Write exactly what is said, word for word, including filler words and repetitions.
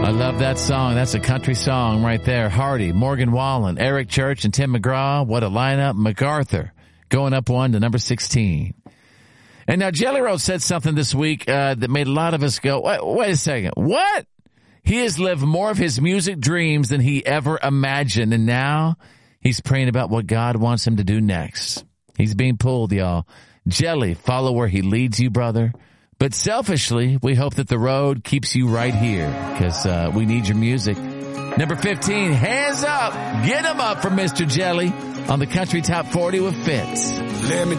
I love that song. That's a country song right there. Hardy, Morgan Wallen, Eric Church, and Tim McGraw. What a lineup. MacArthur going up one to number sixteen. And now Jelly Roll said something this week uh, that made a lot of us go, wait, wait a second. What? He has lived more of his music dreams than he ever imagined. And now he's praying about what God wants him to do next. He's being pulled, y'all. Jelly, follow where he leads you, brother. But selfishly, we hope that the road keeps you right here because uh, we need your music. Number fifteen, Hands Up. Get 'em up for Mister Jelly on the Country Top forty with Fitz. Let me